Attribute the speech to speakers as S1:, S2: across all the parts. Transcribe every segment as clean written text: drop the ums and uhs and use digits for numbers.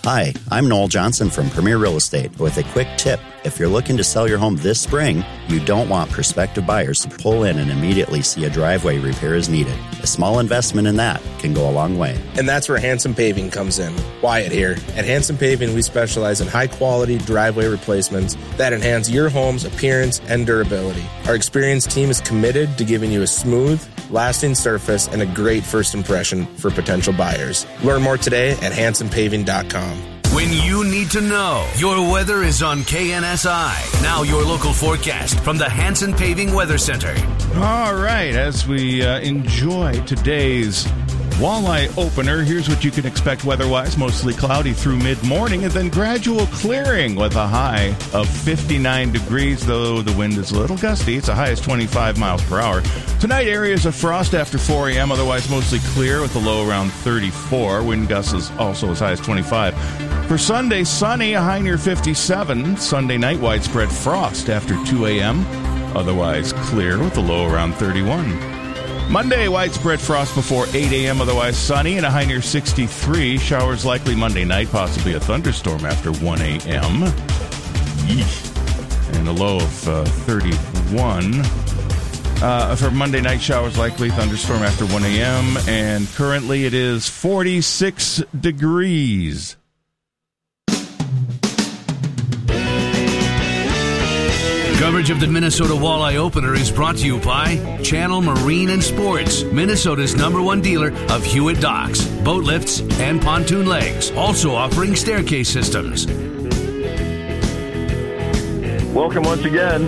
S1: Hi, I'm Noel Johnson from Premier Real Estate with a quick tip. If you're looking to sell your home this spring, you don't want prospective buyers to pull in and immediately see a driveway repair is needed. A small investment in that can go a long way.
S2: And that's where Hanson Paving comes in. Wyatt here. At Hanson Paving, we specialize in high-quality driveway replacements that enhance your home's appearance and durability. Our experienced team is committed to giving you a smooth, lasting surface and a great first impression for potential buyers. Learn more today at hansonpaving.com.
S3: When you need to know, your weather is on KNSI. Now your local forecast from the Hanson Paving Weather Center.
S4: All right, as we enjoy today's walleye opener, here's what you can expect weather-wise. Mostly cloudy through mid-morning and then gradual clearing with a high of 59 degrees, though the wind is a little gusty. It's a high as 25 miles per hour. Tonight, areas of frost after 4 a.m., otherwise mostly clear with a low around 34. Wind gusts is also as high as 25. For Sunday, sunny, a high near 57. Sunday night, widespread frost after 2 a.m., otherwise clear with a low around 31. Monday, widespread frost before 8 a.m., otherwise sunny, and a high near 63. Showers likely Monday night, possibly a thunderstorm after 1 a.m. And a low of 31. For Monday night, showers likely, thunderstorm after 1 a.m., and currently it is 46 degrees.
S3: Coverage of the Minnesota Walleye Opener is brought to you by Channel Marine and Sports, Minnesota's #1 dealer of Hewitt docks, boat lifts, and pontoon legs, also offering staircase systems.
S5: Welcome once again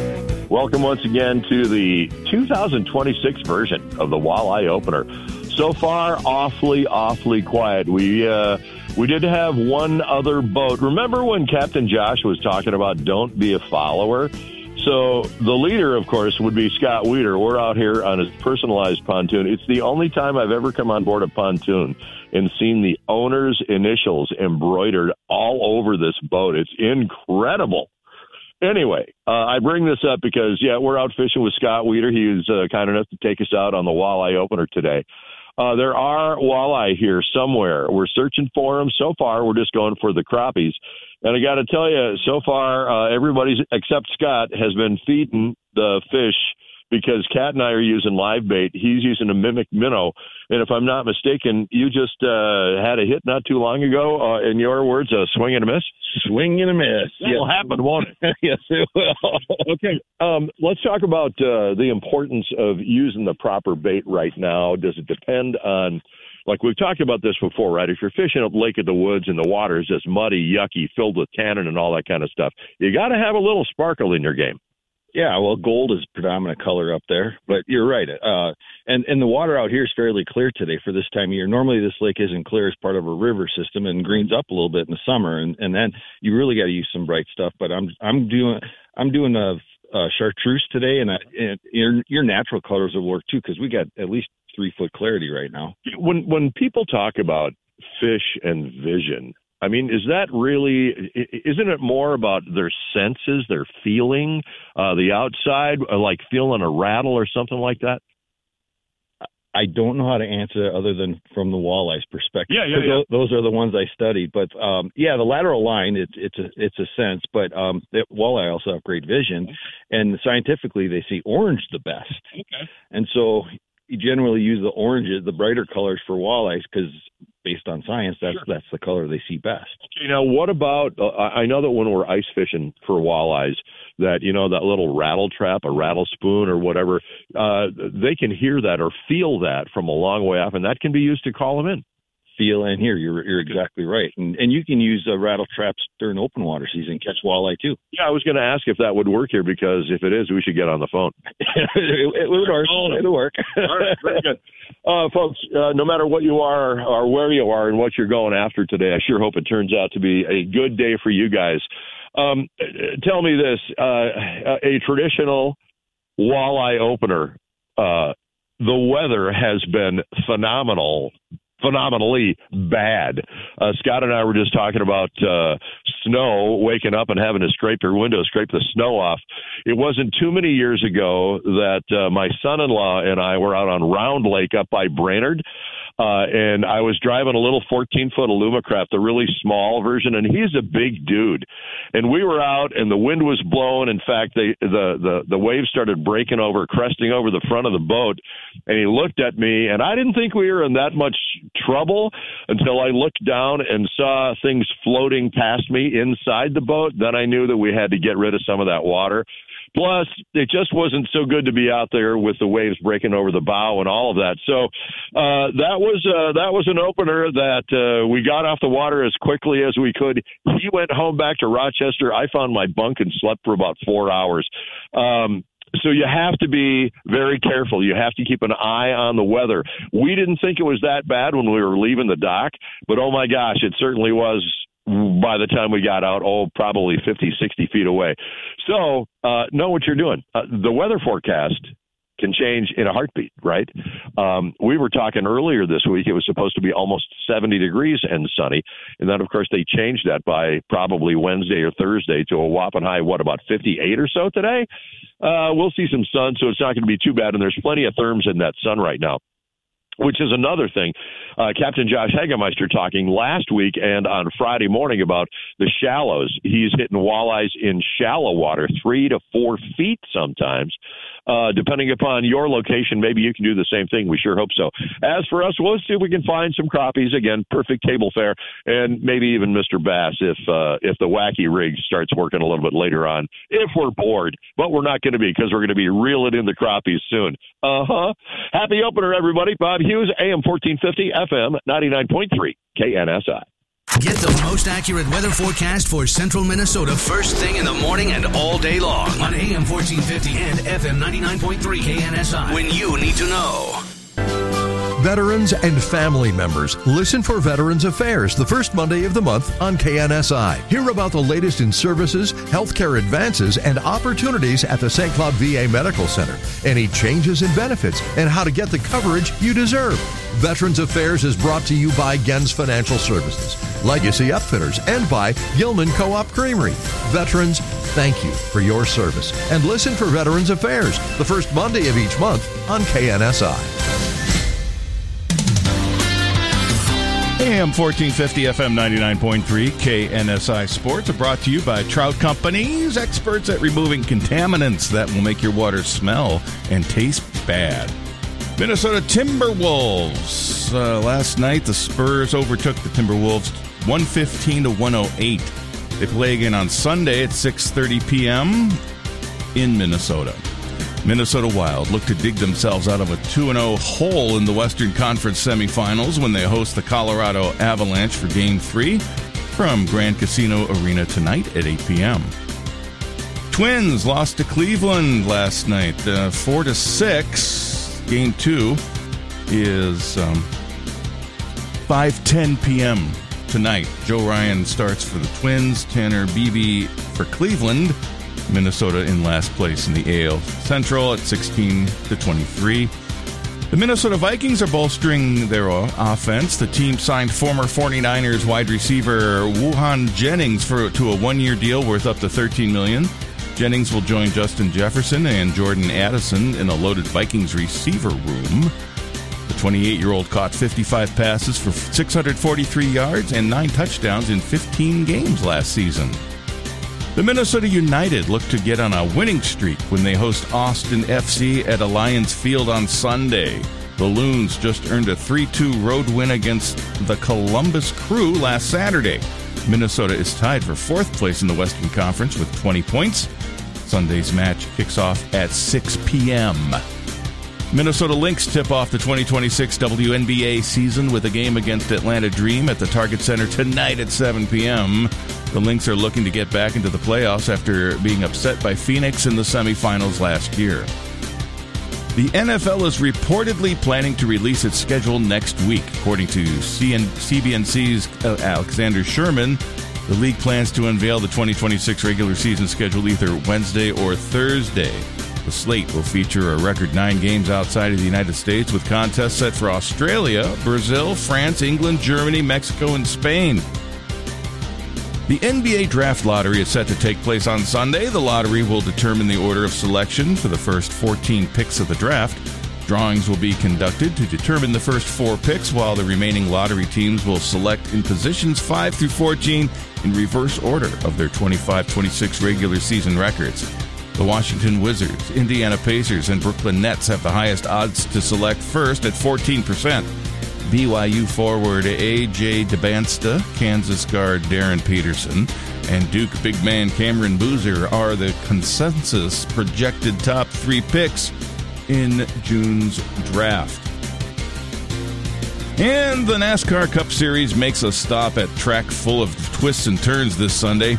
S5: to the 2026 version of the Walleye Opener. So far, awfully quiet. We did have one other boat. Remember when Captain Josh was talking about don't be a follower? So the leader, of course, would be Scott Weeder. We're out here on his personalized pontoon. It's the only time I've ever come on board a pontoon and seen the owner's initials embroidered all over this boat. It's incredible. Anyway, I bring this up because, we're out fishing with Scott Weeder. He was kind enough to take us out on the Walleye Opener today. There are walleye here somewhere. We're searching for them. So far, we're just going for the crappies. And I got to tell you, so far, everybody except Scott has been feeding the fish because Kat and I are using live bait. He's using a mimic minnow. And if I'm not mistaken, you just had a hit not too long ago. In your words, a swing and a miss?
S6: Swing and a miss.
S5: That'll happen, won't it?
S6: Yes, it will.
S5: Okay. Let's talk about the importance of using the proper bait right now. Does it depend on, like we've talked about this before, right? If you're fishing up Lake of the Woods and the water is just muddy, yucky, filled with tannin and all that kind of stuff, you got to have a little sparkle in your game.
S6: Yeah, well, gold is predominant color up there, but you're right. And the water out here is fairly clear today for this time of year. Normally this lake isn't clear as part of a river system and greens up a little bit in the summer, and then you really got to use some bright stuff. But I'm doing a chartreuse today, and your natural colors will work too because we got at least 3 foot clarity right now.
S5: When people talk about fish and vision, I mean, isn't it more about their senses, their feeling, the outside, like feeling a rattle or something like that?
S6: I don't know how to answer that other than from the walleye's perspective.
S5: Yeah.
S6: Those are the ones I studied. But, the lateral line, it's a sense. But walleye also have great vision. And scientifically, they see orange the best.
S5: Okay.
S6: And so you generally use the oranges, the brighter colors for walleyes because based on science, that's the color they see best.
S5: Okay, now what about, I know that when we're ice fishing for walleyes, that, that little rattle trap, a rattle spoon or whatever, they can hear that or feel that from a long way off, and that can be used to call them in.
S6: Feel and hear. You're exactly right. And you can use rattle traps during open water season, catch walleye too.
S5: Yeah, I was going to ask if that would work here because if it is, we should get on the phone.
S6: it would work. It'll work.
S5: All right, very good. Folks, no matter what you are or where you are and what you're going after today, I sure hope it turns out to be a good day for you guys. Tell me this, a traditional walleye opener, the weather has been phenomenal phenomenally bad. Scott and I were just talking about snow, waking up and having to scrape your window, scrape the snow off. It wasn't too many years ago that my son-in-law and I were out on Round Lake up by Brainerd, and I was driving a little 14-foot Alumacraft, the really small version, and he's a big dude. And we were out, and the wind was blowing. In fact, the waves started breaking over, cresting over the front of the boat, and he looked at me, and I didn't think we were in that much trouble until I looked down and saw things floating past me inside the boat. Then I knew that we had to get rid of some of that water. Plus, it just wasn't so good to be out there with the waves breaking over the bow and all of that. So that was an opener that we got off the water as quickly as we could. He went home back to Rochester. I found my bunk and slept for about 4 hours. So you have to be very careful. You have to keep an eye on the weather. We didn't think it was that bad when we were leaving the dock, but oh my gosh, it certainly was by the time we got out, probably 50, 60 feet away. So know what you're doing. The weather forecast can change in a heartbeat, right? We were talking earlier this week, it was supposed to be almost 70 degrees and sunny. And then, of course, they changed that by probably Wednesday or Thursday to a whopping high, about 58 or so today? We'll see some sun, so it's not going to be too bad. And there's plenty of therms in that sun right now, which is another thing. Captain Josh Hagemeister talking last week and on Friday morning about the shallows. He's hitting walleyes in shallow water, 3 to 4 feet sometimes. Depending upon your location, maybe you can do the same thing. We sure hope so. As for us, we'll see if we can find some crappies. Again, perfect table fare, and maybe even Mr. Bass if the wacky rig starts working a little bit later on, if we're bored. But we're not going to be, because we're going to be reeling in the crappies soon. Happy opener, everybody. Bob Hughes, AM 1450, FM 99.3, KNSI.
S3: Get the most accurate weather forecast for central Minnesota first thing in the morning and all day long on AM 1450 and FM 99.3 KNSI when you need to know.
S7: Veterans and family members, listen for Veterans Affairs the first Monday of the month on KNSI. Hear about the latest in services, healthcare advances, and opportunities at the St. Cloud VA Medical Center, any changes in benefits, and how to get the coverage you deserve. Veterans Affairs is brought to you by Gens Financial Services, Legacy Upfitters, and by Gilman Co-op Creamery. Veterans, thank you for your service. And listen for Veterans Affairs the first Monday of each month on KNSI.
S4: AM 1450, FM 99.3, KNSI Sports are brought to you by Trout Companies, experts at removing contaminants that will make your water smell and taste bad. Minnesota Timberwolves. Last night, the Spurs overtook the Timberwolves 115-108. They play again on Sunday at 6:30 p.m. in Minnesota. Minnesota Wild look to dig themselves out of a 2-0 hole in the Western Conference semifinals when they host the Colorado Avalanche for Game 3 from Grand Casino Arena tonight at 8 p.m. Twins lost to Cleveland last night, 4-6. Game 2 is 5:10 p.m. tonight. Joe Ryan starts for the Twins, Tanner Beebe for Cleveland. Minnesota in last place in the AL Central at 16-23. The Minnesota Vikings are bolstering their offense. The team signed former 49ers wide receiver Wuhan Jennings to a one-year deal worth up to $13 million. Jennings will join Justin Jefferson and Jordan Addison in a loaded Vikings receiver room. The 28-year-old caught 55 passes for 643 yards and 9 touchdowns in 15 games last season. The Minnesota United look to get on a winning streak when they host Austin FC at Alliance Field on Sunday. The Loons just earned a 3-2 road win against the Columbus Crew last Saturday. Minnesota is tied for 4th place in the Western Conference with 20 points. Sunday's match kicks off at 6 p.m. Minnesota Lynx tip off the 2026 WNBA season with a game against Atlanta Dream at the Target Center tonight at 7 p.m. The Lynx are looking to get back into the playoffs after being upset by Phoenix in the semifinals last year. The NFL is reportedly planning to release its schedule next week. According to CBNC's Alexander Sherman, the league plans to unveil the 2026 regular season schedule either Wednesday or Thursday. The slate will feature a record 9 games outside of the United States, with contests set for Australia, Brazil, France, England, Germany, Mexico, and Spain. The NBA Draft Lottery is set to take place on Sunday. The lottery will determine the order of selection for the first 14 picks of the draft. Drawings will be conducted to determine the first 4 picks, while the remaining lottery teams will select in positions 5 through 14 in reverse order of their 25-26 regular season records. The Washington Wizards, Indiana Pacers, and Brooklyn Nets have the highest odds to select first at 14%. BYU forward A.J. DeBansta, Kansas guard Darren Peterson, and Duke big man Cameron Boozer are the consensus projected top 3 picks in June's draft. And the NASCAR Cup Series makes a stop at track full of twists and turns this Sunday.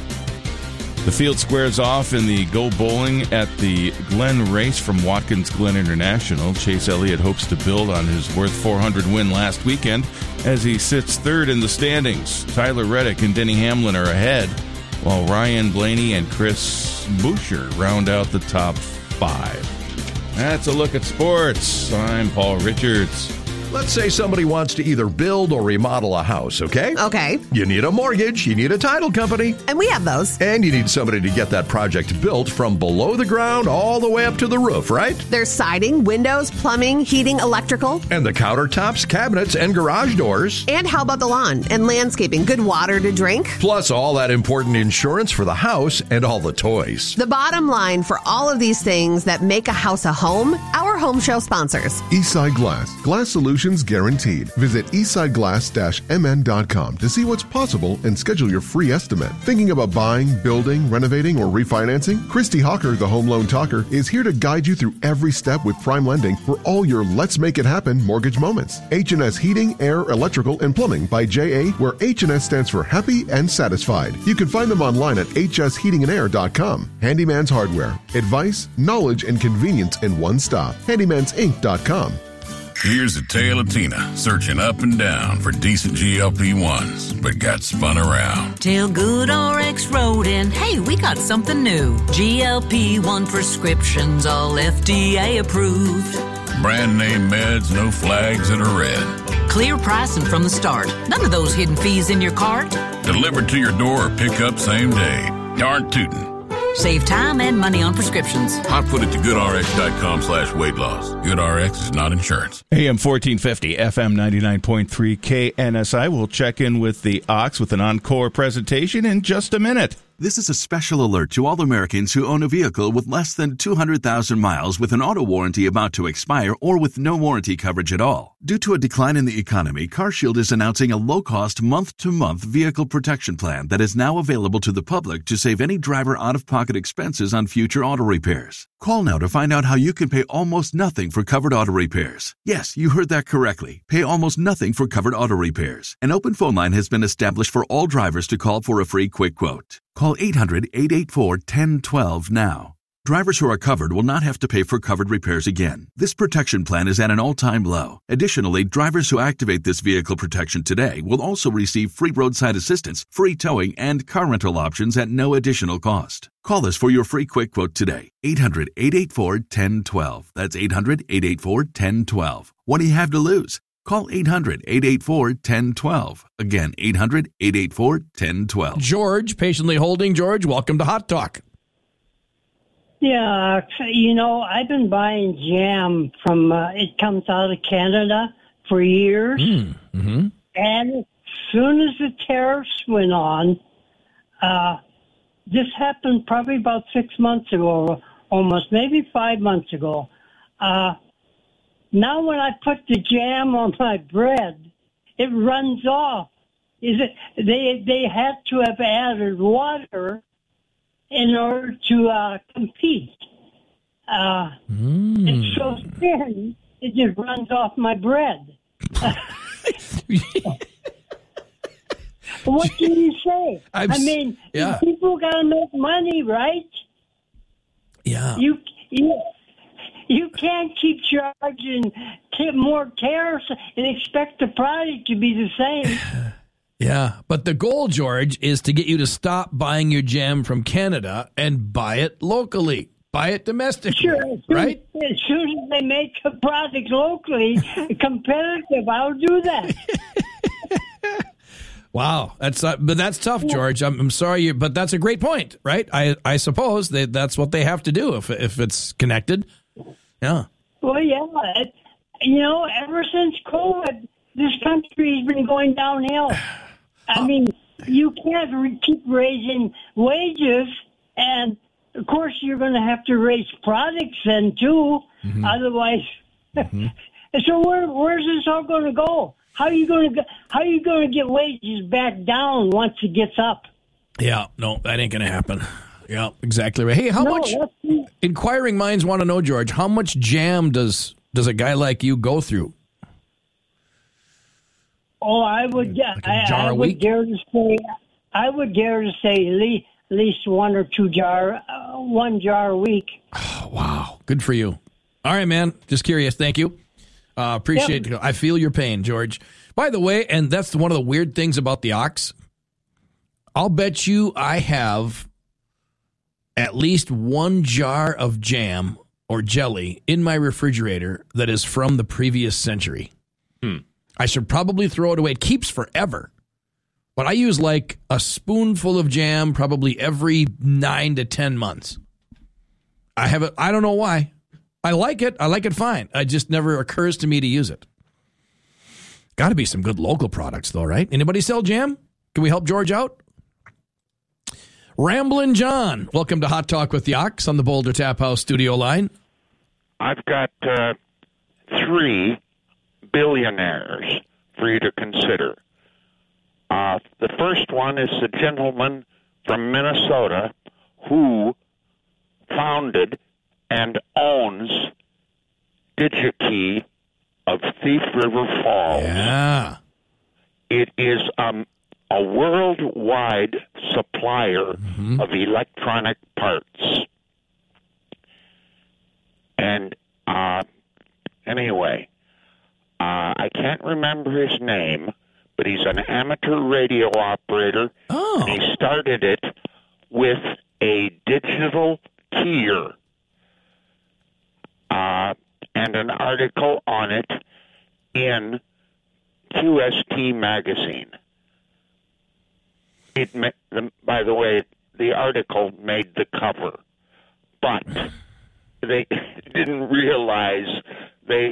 S4: The field squares off in the Go Bowling at the Glen race from Watkins Glen International. Chase Elliott hopes to build on his worth 400 win last weekend as he sits third in the standings. Tyler Reddick and Denny Hamlin are ahead, while Ryan Blaney and Chris Buescher round out the top 5. That's a look at sports. I'm Paul Richards.
S7: Let's say somebody wants to either build or remodel a house, okay?
S8: Okay.
S7: You need a mortgage, you need a title company.
S8: And we have those.
S7: And you need somebody to get that project built from below the ground all the way up to the roof, right?
S8: There's siding, windows, plumbing, heating, electrical.
S7: And the countertops, cabinets, and garage doors.
S8: And how about the lawn and landscaping? Good water to drink.
S7: Plus all that important insurance for the house and all the toys.
S8: The bottom line for all of these things that make a house a home, our home show sponsors.
S9: Eastside Glass. Glass solutions guaranteed. Visit eastsideglass-mn.com to see what's possible and schedule your free estimate. Thinking about buying, building, renovating, or refinancing? Christy Hawker, the Home Loan Talker, is here to guide you through every step with prime lending for all your Let's Make It Happen mortgage moments. H&S Heating, Air, Electrical, and Plumbing by J.A., where H&S stands for happy and satisfied. You can find them online at hsheatingandair.com. Handyman's Hardware. Advice, knowledge, and convenience in one stop. handymansinc.com.
S10: Here's a tale of Tina searching up and down for decent GLP-1s, but got spun around.
S11: Till Good RX wrote in, hey, we got something new. GLP-1 prescriptions, all FDA approved.
S10: Brand name meds, no flags that are red.
S11: Clear pricing from the start. None of those hidden fees in your cart.
S10: Delivered to your door or pick up same day. Darn tootin'.
S11: Save time and money on prescriptions.
S10: Hot foot it to goodrx.com/weight loss. GoodRx is not insurance.
S4: AM 1450, FM 99.3 KNSI. We'll check in with the Ox with an encore presentation in just a minute.
S12: This is a special alert to all Americans who own a vehicle with less than 200,000 miles with an auto warranty about to expire or with no warranty coverage at all. Due to a decline in the economy, CarShield is announcing a low-cost month-to-month vehicle protection plan that is now available to the public to save any driver out-of-pocket expenses on future auto repairs. Call now to find out how you can pay almost nothing for covered auto repairs. Yes, you heard that correctly. Pay almost nothing for covered auto repairs. An open phone line has been established for all drivers to call for a free quick quote. Call 800-884-1012 now. Drivers who are covered will not have to pay for covered repairs again. This protection plan is at an all-time low. Additionally, drivers who activate this vehicle protection today will also receive free roadside assistance, free towing, and car rental options at no additional cost. Call us for your free quick quote today. 800-884-1012. That's 800-884-1012. What do you have to lose? Call 800-884-1012. Again, 800-884-1012.
S13: George, patiently holding. George, welcome to Hot Talk.
S14: Yeah, I've been buying jam from, it comes out of Canada for years.
S13: Mm-hmm.
S14: And as soon as the tariffs went on, this happened probably about 6 months ago, almost, maybe 5 months ago. Now when I put the jam on my bread, it runs off. They had to have added water in order to compete. It's so thin, it just runs off my bread. What can you say? People got to make money, right?
S13: Yeah.
S14: You can't keep charging more tariffs and expect the product to be the same.
S13: Yeah, but the goal, George, is to get you to stop buying your jam from Canada and buy it locally. Buy it domestically,
S14: Sure,
S13: right?
S14: As soon as they make a product locally competitive, I'll do that.
S13: Wow, but that's tough, George. I'm sorry, but that's a great point, right? I suppose that's what they have to do if it's connected. Yeah.
S14: Well, yeah. Ever since COVID, this country's been going downhill. I mean, you can't keep raising wages, and of course, you're going to have to raise products then too. Mm-hmm. Otherwise, so where's this all going to go? How are you going to get wages back down once it gets up?
S13: Yeah, no, that ain't going to happen. Yeah, exactly right. Hey, how much? Inquiring minds want to know, George. How much jam does a guy like you go through?
S14: Oh, I would dare to say at least one jar a week.
S13: Oh, wow, good for you. All right, man. Just curious. Thank you. Appreciate it. I feel your pain, George. By the way, and that's one of the weird things about the ox. I'll bet you I have at least one jar of jam or jelly in my refrigerator that is from the previous century. I should probably throw it away. It keeps forever. But I use like a spoonful of jam probably every 9 to 10 months. I have it. I don't know why. I like it. I like it fine. It just never occurs to me to use it. Got to be some good local products, though, right? Anybody sell jam? Can we help George out? Ramblin' John, welcome to Hot Talk with the Ox on the Boulder Tap House studio line.
S15: I've got 3 billionaires for you to consider. The first one is the gentleman from Minnesota who founded and owns DigiKey of Thief River Falls.
S13: Yeah.
S15: It is a worldwide supplier of electronic parts. And anyway, I can't remember his name, but he's an amateur radio operator.
S13: Oh.
S15: And he started it with a digital keyer. And an article on it in QST magazine. By the way, the article made the cover, but they didn't realize they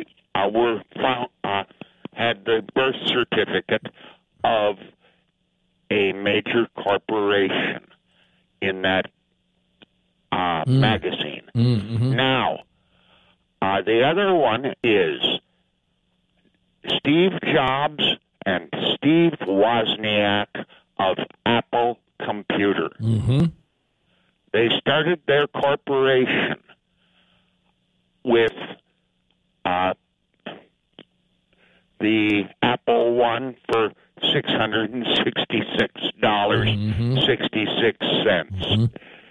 S15: had the birth certificate of a major corporation in that magazine. Now, the other one is Steve Jobs and Steve Wozniak of Apple Computer. They started their corporation with the Apple One for $666.66.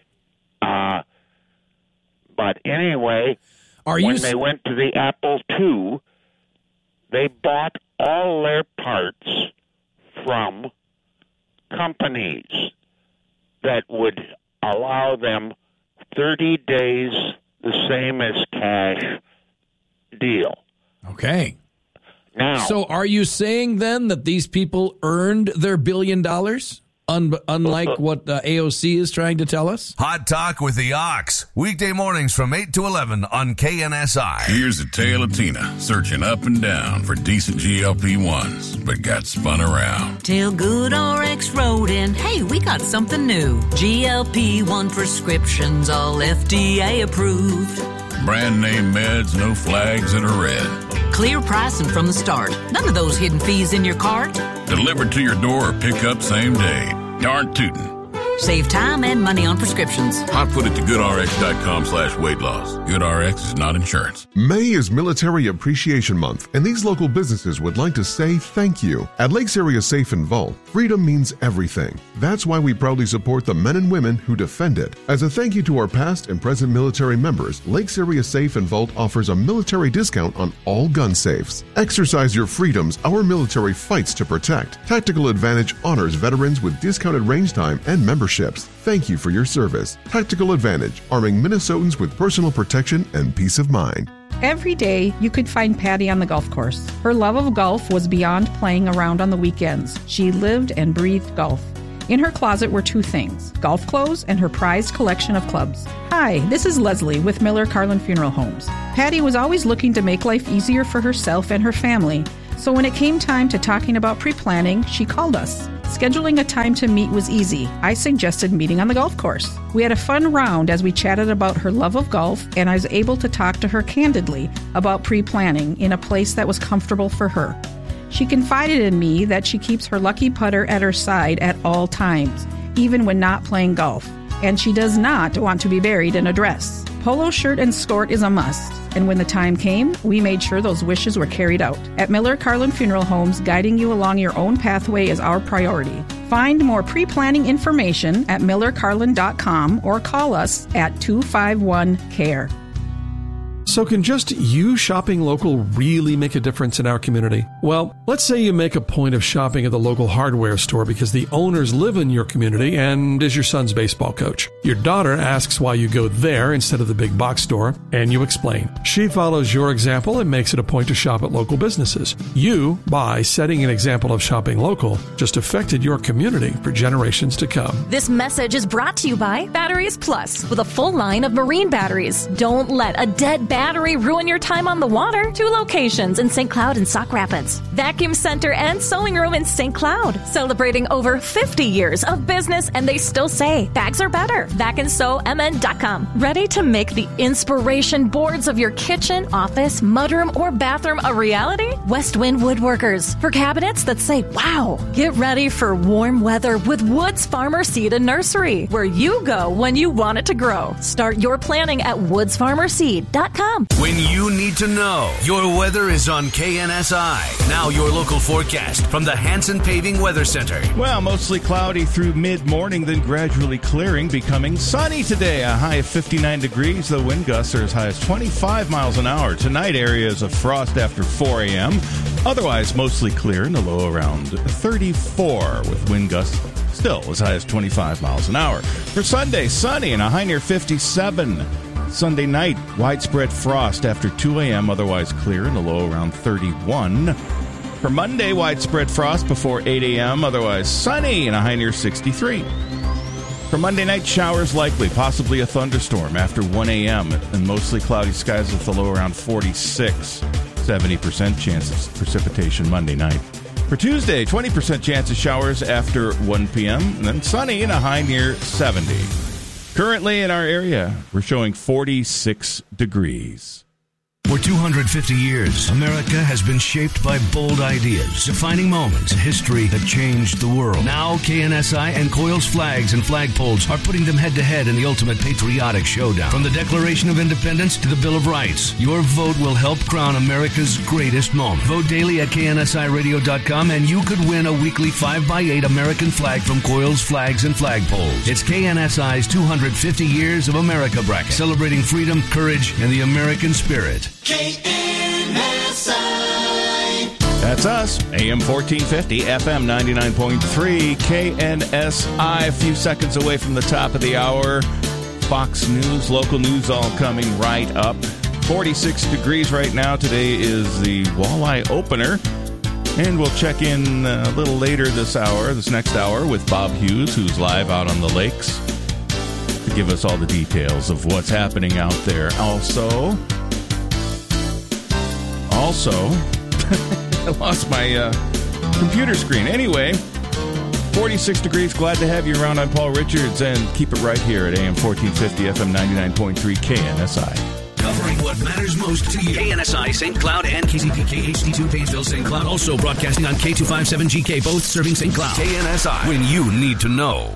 S15: But anyway, when they went to the Apple II, they bought all their parts from companies that would allow them 30 days, the same as cash deal.
S13: Okay.
S15: Now,
S3: so are you saying then that these people earned their $1 billion? Unlike what AOC is trying to tell us?
S16: Hot Talk with the Ox. Weekday mornings from 8 to 11 on KNSI.
S10: Here's the tale of Tina, searching up and down for decent GLP-1s, but got spun around.
S11: Till Good RX wrote in, hey, we got something new. GLP-1 prescriptions, all FDA approved.
S10: Brand name meds, no flags that are red.
S11: Clear pricing from the start. None of those hidden fees in your cart.
S10: Delivered to your door or pick up same day. Darn tootin'.
S11: Save time and money on prescriptions.
S10: Hotfoot at thegoodrx.com/weight loss. GoodRx is not insurance.
S9: May is Military Appreciation Month, and these local businesses would like to say thank you. At Lakes Area Safe and Vault, freedom means everything. That's why we proudly support the men and women who defend it. As a thank you to our past and present military members, Lakes Area Safe and Vault offers a military discount on all gun safes. Exercise your freedoms our military fights to protect. Tactical Advantage honors veterans with discounted range time and membership memberships. Thank you for your service. Tactical Advantage, arming Minnesotans with personal protection and peace of mind.
S17: Every day, you could find Patty on the golf course. Her love of golf was beyond playing around on the weekends. She lived and breathed golf. In her closet were two things, golf clothes and her prized collection of clubs. Hi, this is Leslie with Miller Carlin Funeral Homes. Patty was always looking to make life easier for herself and her family. So when it came time to talking about pre-planning, she called us. Scheduling a time to meet was easy. I suggested meeting on the golf course. We had a fun round as we chatted about her love of golf, and I was able to talk to her candidly about pre-planning in a place that was comfortable for her. She confided in me that she keeps her lucky putter at her side at all times, even when not playing golf, and she does not want to be buried in a dress. Polo shirt and skirt is a must, and when the time came, we made sure those wishes were carried out. At Miller Carlin Funeral Homes, guiding you along your own pathway is our priority. Find more pre-planning information at millercarlin.com or call us at 251-CARE.
S18: So can just you shopping local really make a difference in our community? Well, let's say you make a point of shopping at the local hardware store because the owners live in your community and is your son's baseball coach. Your daughter asks why you go there instead of the big box store, and you explain. She follows your example and makes it a point to shop at local businesses. You, by setting an example of shopping local, just affected your community for generations to come.
S19: This message is brought to you by Batteries Plus, with a full line of marine batteries. Don't let a dead battery ruin your time on the water. 2 locations in St. Cloud and Sauk Rapids. Vacuum Center and Sewing Room in St. Cloud. Celebrating over 50 years of business, and they still say bags are better. VacandSewMN.com. Ready to make the inspiration boards of your kitchen, office, mudroom, or bathroom a reality? Westwind Woodworkers. For cabinets that say, wow. Get ready for warm weather with Woods Farmer Seed and Nursery, where you go when you want it to grow. Start your planning at woodsfarmerseed.com.
S3: When you need to know, your weather is on KNSI. Now your local forecast from the Hanson Paving Weather Center.
S4: Well, mostly cloudy through mid-morning, then gradually clearing, becoming sunny today. A high of 59 degrees. The wind gusts are as high as 25 miles an hour. Tonight, areas of frost after 4 a.m. Otherwise, mostly clear and a low around 34 with wind gusts still as high as 25 miles an hour. For Sunday, sunny and a high near 57. Sunday night, widespread frost after 2 a.m., otherwise clear and a low around 31. For Monday, widespread frost before 8 a.m., otherwise sunny and a high near 63. For Monday night, showers likely, possibly a thunderstorm after 1 a.m., and mostly cloudy skies with a low around 46. 70% chance of precipitation Monday night. For Tuesday, 20% chance of showers after 1 p.m., and then sunny and a high near 70. Currently in our area, we're showing 46 degrees.
S3: For 250 years, America has been shaped by bold ideas, defining moments in history that changed the world. Now, KNSI and Coils Flags and Flagpoles are putting them head-to-head in the ultimate patriotic showdown. From the Declaration of Independence to the Bill of Rights, your vote will help crown America's greatest moment. Vote daily at KNSIRadio.com, and you could win a weekly 5x8 American flag from Coils Flags and Flagpoles. It's KNSI's 250 Years of America bracket, celebrating freedom, courage, and the American spirit.
S20: KNSI.
S4: That's us. AM 1450, FM 99.3, KNSI. A few seconds away from the top of the hour. Fox News, local news all coming right up. 46 degrees right now. Today is the Walleye Opener. And we'll check in a little later this next hour, with Bob Hughes, who's live out on the lakes, to give us all the details of what's happening out there. Also, I lost my computer screen. Anyway, 46 degrees. Glad to have you around. I'm Paul Richards, and keep it right here at AM 1450, FM 99.3, KNSI.
S3: Covering what matters most to you. KNSI St. Cloud and KCPK HD2 Painesville St. Cloud. Also broadcasting on K257GK, both serving St. Cloud. KNSI, when you need to know.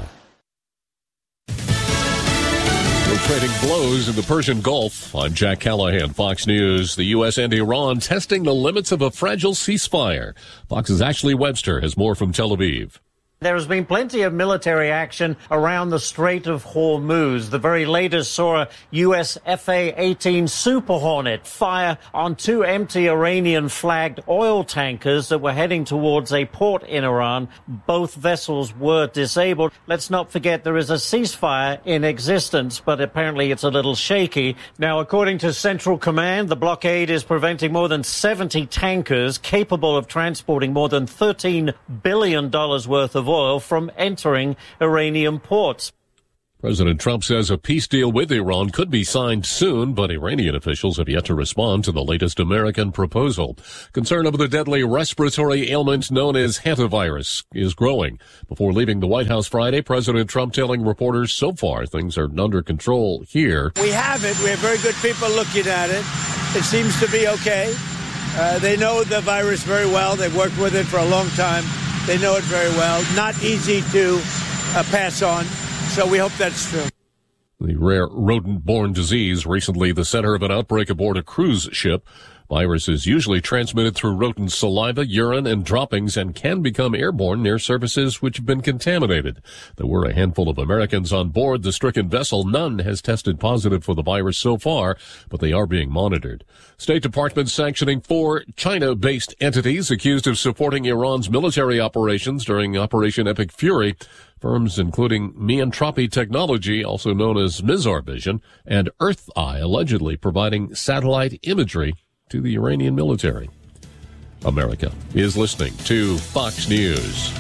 S21: Trading blows in the Persian Gulf. I'm Jack Callahan, Fox News. The U.S. and Iran testing the limits of a fragile ceasefire. Fox's Ashley Webster has more from Tel Aviv.
S1: There has been plenty of military action around the Strait of Hormuz. The very latest saw a U.S. Fa-18 Super Hornet fire on 2 empty Iranian-flagged oil tankers that were heading towards a port in Iran. Both vessels were disabled. Let's not forget there is a ceasefire in existence, but apparently it's a little shaky. Now, according to Central Command, the blockade is preventing more than 70 tankers capable of transporting more than $13 billion worth of oil from entering Iranian ports.
S21: President Trump says a peace deal with Iran could be signed soon, but Iranian officials have yet to respond to the latest American proposal. Concern over the deadly respiratory ailment known as hantavirus is growing. Before leaving the White House Friday, President Trump telling reporters so far things are under control here.
S22: We have it. We have very good people looking at it. It seems to be okay. They know the virus very well. They've worked with it for a long time. They know it very well. Not easy to pass on. So we hope that's true.
S21: The rare rodent-borne disease, recently the center of an outbreak aboard a cruise ship. Virus is usually transmitted through rodent saliva, urine, and droppings and can become airborne near surfaces which have been contaminated. There were a handful of Americans on board the stricken vessel. None has tested positive for the virus so far, but they are being monitored. State Department sanctioning 4 China-based entities accused of supporting Iran's military operations during Operation Epic Fury. Firms including Miantropi Technology, also known as Mizar Vision, and Earth Eye allegedly providing satellite imagery to the Iranian military. America is listening to Fox News.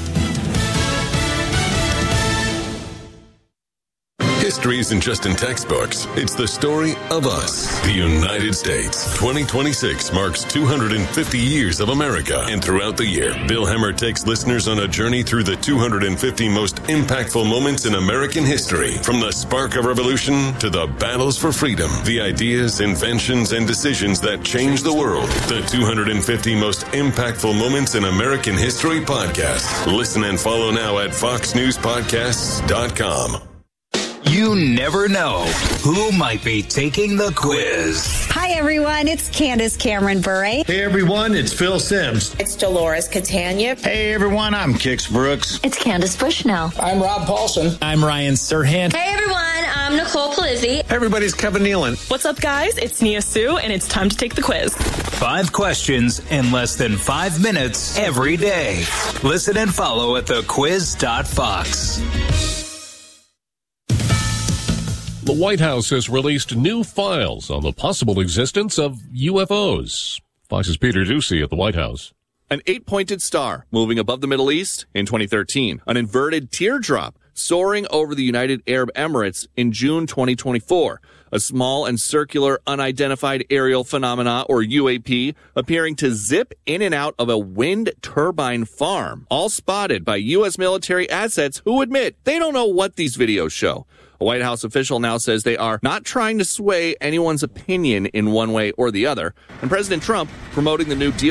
S23: History isn't just in textbooks. It's the story of us, the United States. 2026 marks 250 years of America. And throughout the year, Bill Hemmer takes listeners on a journey through the 250 most impactful moments in American history. From the spark of revolution to the battles for freedom, the ideas, inventions, and decisions that changed the world. The 250 most impactful moments in American history podcast. Listen and follow now at foxnewspodcasts.com.
S24: You never know who might be taking the quiz.
S25: Hi, everyone. It's Candace Cameron Bure.
S26: Hey, everyone. It's Phil Sims.
S25: It's Dolores Catania.
S26: Hey, everyone. I'm Kix Brooks.
S25: It's Candace Bushnell.
S26: I'm Rob Paulson. I'm Ryan Serhant.
S27: Hey, everyone. I'm Nicole Palizzi.
S26: Everybody's Kevin Nealon.
S28: What's up, guys? It's Nia Sue, and it's time to take the quiz.
S24: 5 questions in less than 5 minutes every day. Listen and follow at thequiz.fox.
S21: The White House has released new files on the possible existence of UFOs. Fox's Peter Ducey at the White House.
S29: An 8-pointed star moving above the Middle East in 2013. An inverted teardrop soaring over the United Arab Emirates in June 2024. A small and circular unidentified aerial phenomena, or UAP, appearing to zip in and out of a wind turbine farm. All spotted by U.S. military assets who admit they don't know what these videos show. A White House official now says they are not trying to sway anyone's opinion in one way or the other. And President Trump, promoting the new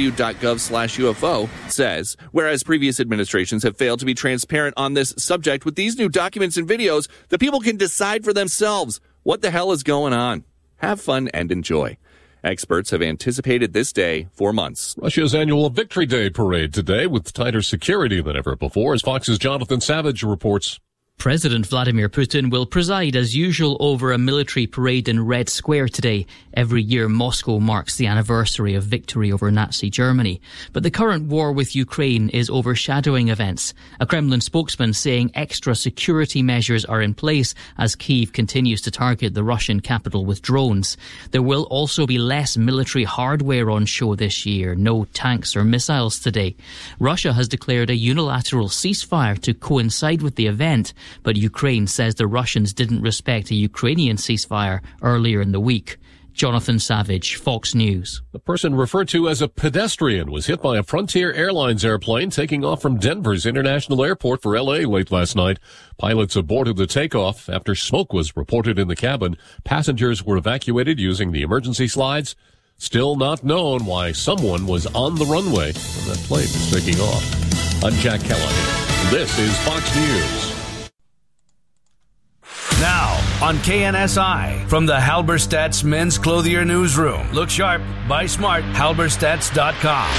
S29: DOW.gov/UFO, says, whereas previous administrations have failed to be transparent on this subject, with these new documents and videos, the people can decide for themselves what the hell is going on. Have fun and enjoy. Experts have anticipated this day for months.
S21: Russia's annual Victory Day parade today with tighter security than ever before, as Fox's Jonathan Savage reports.
S30: President Vladimir Putin will preside as usual over a military parade in Red Square today. Every year, Moscow marks the anniversary of victory over Nazi Germany. But the current war with Ukraine is overshadowing events. A Kremlin spokesman saying extra security measures are in place as Kyiv continues to target the Russian capital with drones. There will also be less military hardware on show this year. No tanks or missiles today. Russia has declared a unilateral ceasefire to coincide with the event. But Ukraine says the Russians didn't respect a Ukrainian ceasefire earlier in the week. Jonathan Savage, Fox News.
S21: The person referred to as a pedestrian was hit by a Frontier Airlines airplane taking off from Denver's International Airport for L.A. late last night. Pilots aborted the takeoff after smoke was reported in the cabin. Passengers were evacuated using the emergency slides. Still not known why someone was on the runway when that plane was taking off. I'm Jack Callahan. This is Fox News.
S3: Now, on KNSI, from the Halberstadt's Men's Clothier Newsroom. Look sharp, buy smart, halberstadts.com.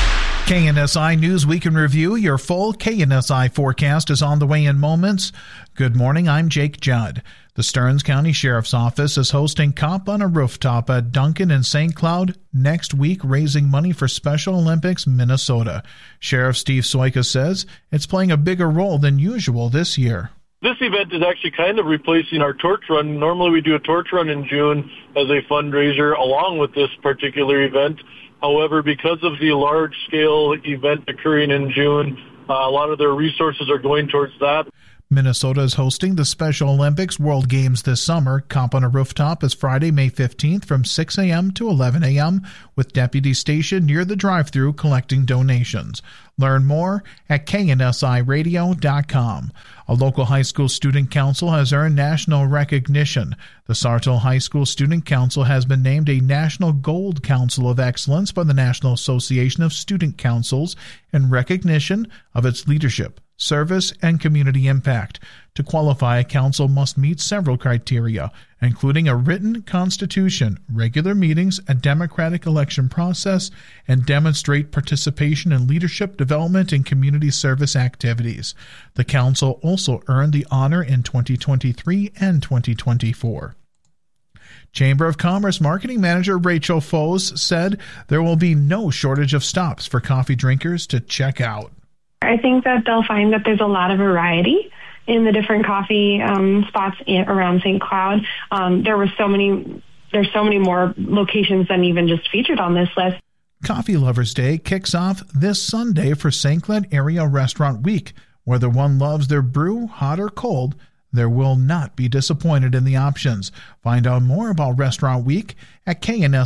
S2: KNSI News Week in Review. Your full KNSI forecast is on the way in moments. Good morning, I'm Jake Judd. The Stearns County Sheriff's Office is hosting Cop on a Rooftop at Duncan in St. Cloud next week, raising money for Special Olympics Minnesota. Sheriff Steve Soika says it's playing a bigger role than usual this year.
S5: This event is actually kind of replacing our torch run. Normally we do a torch run in June as a fundraiser along with this particular event. However, because of the large-scale event occurring in June, a lot of their resources are going towards that.
S2: Minnesota is hosting the Special Olympics World Games this summer. Cop on a Rooftop is Friday, May 15th from 6 a.m. to 11 a.m. with deputies stationed near the drive-thru collecting donations. Learn more at KNSIRadio.com. A local high school student council has earned national recognition. The Sartell High School Student Council has been named a National Gold Council of Excellence by the National Association of Student Councils in recognition of its leadership, service, and community impact. To qualify, a council must meet several criteria, including a written constitution, regular meetings, a democratic election process, and demonstrate participation in leadership development and community service activities. The council also earned the honor in 2023 and 2024. Chamber of Commerce Marketing Manager Rachel Foes said there will be no shortage of stops for coffee drinkers to check out.
S6: I think that they'll find that there's a lot of variety in the different coffee spots around St. Cloud. There's so many more locations than even just featured on this list.
S2: Coffee Lovers Day kicks off this Sunday for St. Cloud Area Restaurant Week. Whether one loves their brew, hot or cold, there will not be disappointed in the options. Find out more about Restaurant Week at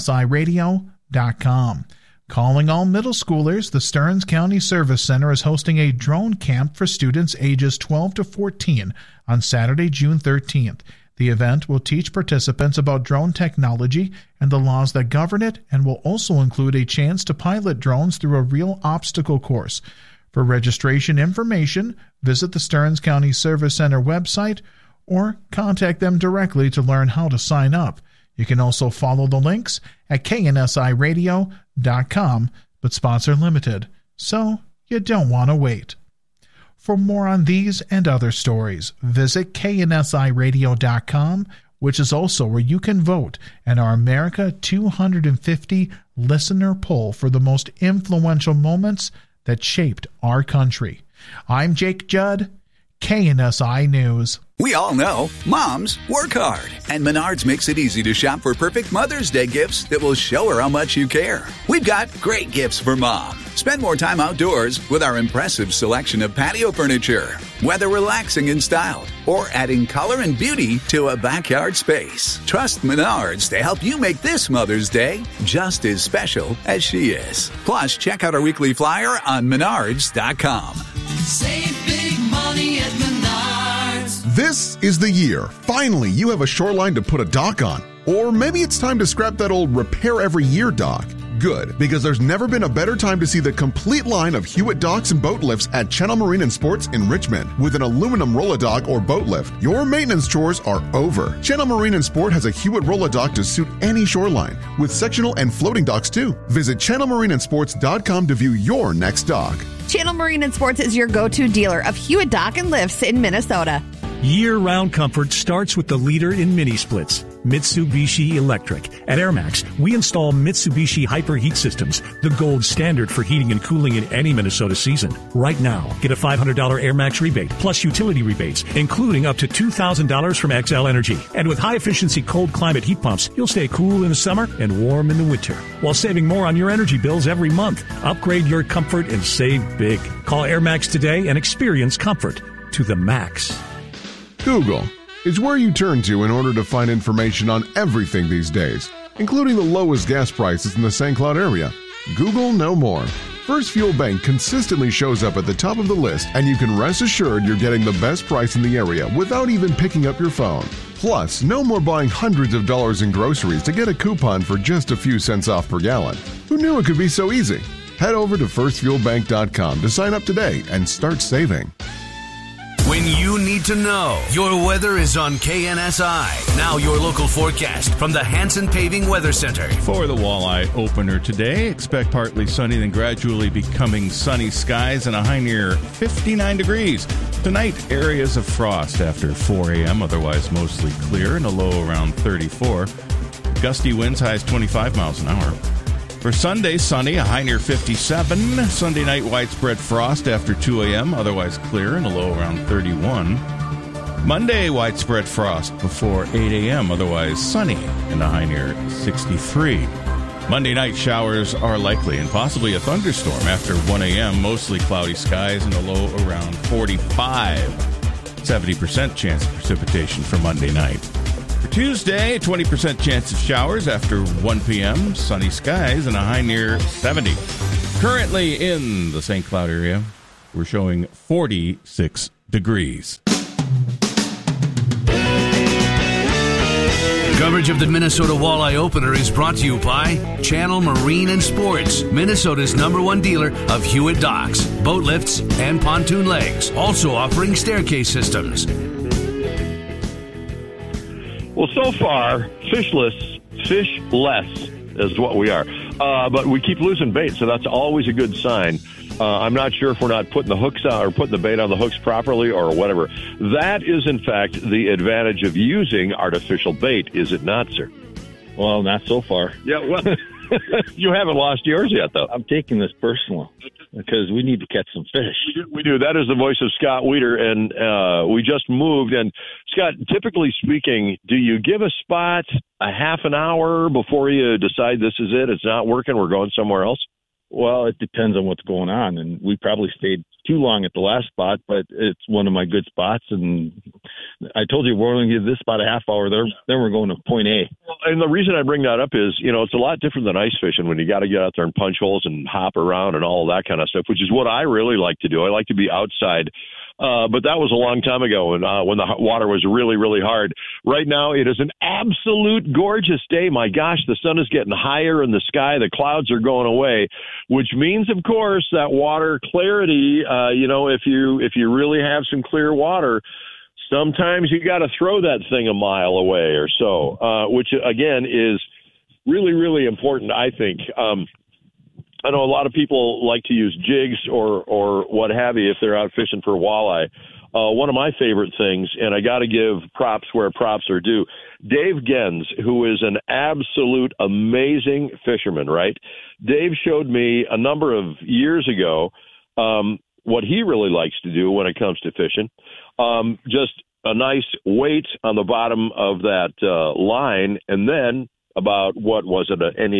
S2: KNSIRadio.com. Calling all middle schoolers, the Stearns County Service Center is hosting a drone camp for students ages 12 to 14 on Saturday, June 13th. The event will teach participants about drone technology and the laws that govern it, and will also include a chance to pilot drones through a real obstacle course. For registration information, visit the Stearns County Service Center website or contact them directly to learn how to sign up. You can also follow the links at KNSIRadio.com, but spots are limited, so you don't want to wait. For more on these and other stories, visit KNSIRadio.com, which is also where you can vote in our America 250 listener poll for the most influential moments that shaped our country. I'm Jake Judd, KNSI News.
S7: We all know moms work hard, and Menards makes it easy to shop for perfect Mother's Day gifts that will show her how much you care. We've got great gifts for Mom. Spend more time outdoors with our impressive selection of patio furniture, whether relaxing and styled or adding color and beauty to a backyard space. Trust Menards to help you make this Mother's Day just as special as she is. Plus, check out our weekly flyer on Menards.com.
S20: Save big money at Menards.
S9: This is the year. Finally, you have a shoreline to put a dock on. Or maybe it's time to scrap that old repair every year dock. Good, because there's never been a better time to see the complete line of Hewitt docks and boat lifts at Channel Marine and Sports in Richmond. With an aluminum roll-a-dock or boat lift, your maintenance chores are over. Channel Marine and Sport has a Hewitt roll-a-dock to suit any shoreline, with sectional and floating docks too. Visit channelmarineandsports.com to view your next dock.
S8: Channel Marine and Sports is your go-to dealer of Hewitt dock and lifts in Minnesota.
S12: Year-round comfort starts with the leader in mini splits, Mitsubishi Electric. At AirMax, we install Mitsubishi Hyper Heat Systems, the gold standard for heating and cooling in any Minnesota season. Right now, get a $500 AirMax rebate plus utility rebates, including up to $2,000 from XL Energy. And with high-efficiency cold climate heat pumps, you'll stay cool in the summer and warm in the winter, while saving more on your energy bills every month. Upgrade your comfort and save big. Call AirMax today and experience comfort to the max.
S9: Google is where you turn to in order to find information on everything these days, including the lowest gas prices in the St. Cloud area. Google no more. First Fuel Bank consistently shows up at the top of the list, and you can rest assured you're getting the best price in the area without even picking up your phone. Plus, no more buying hundreds of dollars in groceries to get a coupon for just a few cents off per gallon. Who knew it could be so easy? Head over to firstfuelbank.com to sign up today and start saving.
S24: When
S3: you need to know. Your weather is on KNSI. Now your local forecast from the Hanson Paving Weather Center.
S4: For the walleye opener today, expect partly sunny, then gradually becoming sunny skies and a high near 59 degrees. Tonight, areas of frost after 4 a.m., otherwise mostly clear, and a low around 34. Gusty winds, highs 25 miles an hour. For Sunday, sunny, a high near 57. Sunday night, widespread frost after 2 a.m., otherwise clear, and a low around 31. Monday, widespread frost before 8 a.m., otherwise sunny, and a high near 63. Monday night, showers are likely, and possibly a thunderstorm after 1 a.m., mostly cloudy skies, and a low around 45. 70% chance of precipitation for Monday night. For Tuesday, 20% chance of showers after 1 p.m., sunny skies, and a high near 70. Currently in the St. Cloud area, we're showing 46 degrees.
S3: Coverage of the Minnesota Walleye Opener is brought to you by Channel Marine and Sports, Minnesota's #1 dealer of Hewitt docks, boat lifts, and pontoon legs, also offering staircase systems.
S10: Well, so far, fishless is what we are. But we keep losing bait, so that's always a good sign. I'm not sure if we're not putting the hooks on or putting the bait on the hooks properly or whatever. That is, in fact, the advantage of using artificial bait, is it not, sir?
S11: Well, not so far.
S10: Yeah, well, you haven't lost yours yet, though.
S11: I'm taking this personal because we need to catch some fish.
S10: We do. That is the voice of Scott Weeder, and we just moved. And, Scott, typically speaking, do you give a spot a half an hour before you decide this is it, it's not working, we're going somewhere else?
S11: Well, it depends on what's going on, and we probably stayed too long at the last spot, but it's one of my good spots, and I told you we're only going to give this spot a half hour there, then we're going to point A.
S10: And the reason I bring that up is, it's a lot different than ice fishing when you got to get out there and punch holes and hop around and all of that kind of stuff, which is what I really like to do. I like to be outside. But that was a long time ago when the water was really, really hard. Right now, it is an absolute gorgeous day. My gosh, the sun is getting higher in the sky. The clouds are going away, which means, of course, that water clarity, if you really have some clear water, sometimes you got to throw that thing a mile away or so, which, again, is really, really important, I think. I know a lot of people like to use jigs or what have you if they're out fishing for walleye. One of my favorite things, and I got to give props where props are due, Dave Gens, who is an absolute amazing fisherman, right? Dave showed me a number of years ago what he really likes to do when it comes to fishing. Just a nice weight on the bottom of that line, and then about, what was it, an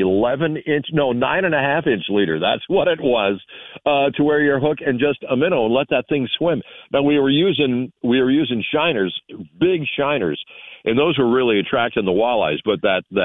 S10: 9.5-inch leader. That's what it was, to where your hook and just a minnow and let that thing swim. Now, we were using shiners, big shiners, and those were really attracting the walleyes. But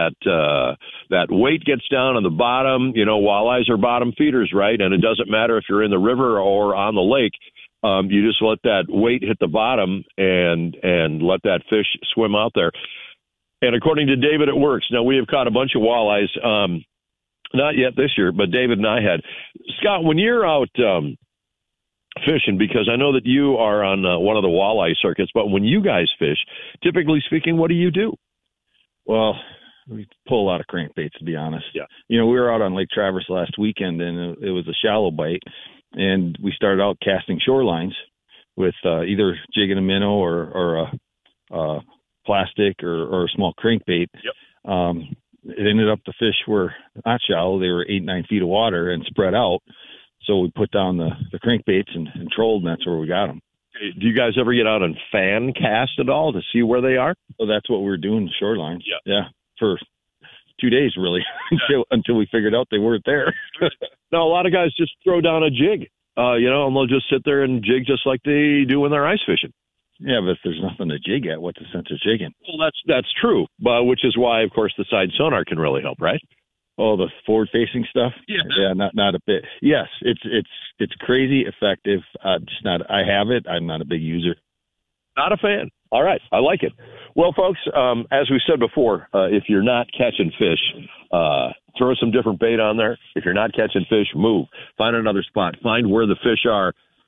S10: that weight gets down on the bottom. Walleyes are bottom feeders, right? And it doesn't matter if you're in the river or on the lake. You just let that weight hit the bottom and let that fish swim out there. And according to David, it works. Now, we have caught a bunch of walleyes, not yet this year, but David and I had. Scott, when you're out fishing, because I know that you are on one of the walleye circuits, but when you guys fish, typically speaking, what do you do?
S11: Well, we pull a lot of crankbaits, to be honest.
S10: Yeah.
S11: We were out on Lake Traverse last weekend, and it was a shallow bite, and we started out casting shorelines with either jigging a minnow or a plastic or a small crankbait.
S10: Yep.
S11: It ended up the fish were not shallow. They were 8-9 feet of water and spread out. So we put down the crankbaits and trolled, and that's where we got them.
S10: Do you guys ever get out and fan cast at all to see where they are?
S11: Well, that's what we were doing, shorelines.
S10: Yeah.
S11: Yeah, for 2 days, really, until we figured out they weren't there.
S10: Now, a lot of guys just throw down a jig, and they'll just sit there and jig just like they do when they're ice fishing.
S11: Yeah, but if there's nothing to jig at, what's the sense of jigging?
S10: Well, that's true, which is why, of course, the side sonar can really help, right?
S11: Oh, the forward-facing stuff?
S10: Yeah,
S11: not a bit. Yes, it's crazy effective. Just not. I have it. I'm not a big user.
S10: Not a fan. All right, I like it. Well, folks, as we said before, if you're not catching fish, throw some different bait on there. If you're not catching fish, move. Find another spot. Find where the fish are.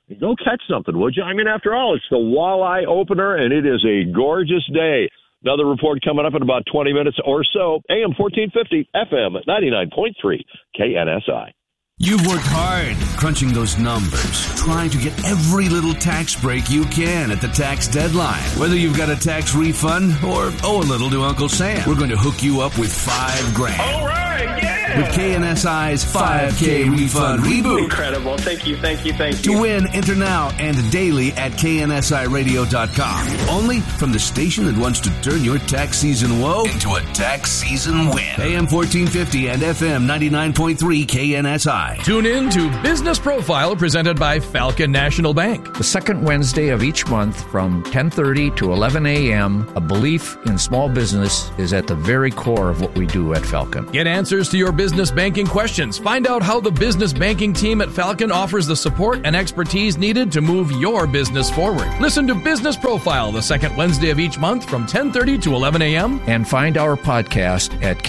S10: Go catch something, would you? I mean, after all, it's the walleye opener, and it is a gorgeous day. Another report coming up in about 20 minutes or so. AM 1450, FM 99.3, KNSI.
S3: You've worked hard crunching those numbers, trying to get every little tax break you can at the tax deadline. Whether you've got a tax refund or owe a little to Uncle Sam, we're going to hook you up with $5,000.
S1: All right, yeah!
S3: With KNSI's 5K Refund Reboot.
S1: Incredible. Thank you.
S3: To win, enter now and daily at KNSIRadio.com. Only from the station that wants to turn your tax season woe into a tax season win. AM 1450 and FM 99.3 KNSI.
S13: Tune in to Business Profile presented by Falcon National Bank.
S14: The second Wednesday of each month from 10:30 to 11 a.m., a belief in small business is at the very core of what we do at Falcon.
S13: Get answers to your business banking questions. Find out how the business banking team at Falcon offers the support and expertise needed to move your business forward. Listen to Business Profile the second Wednesday of each month from 10:30 to 11 a.m.
S14: And find our podcast at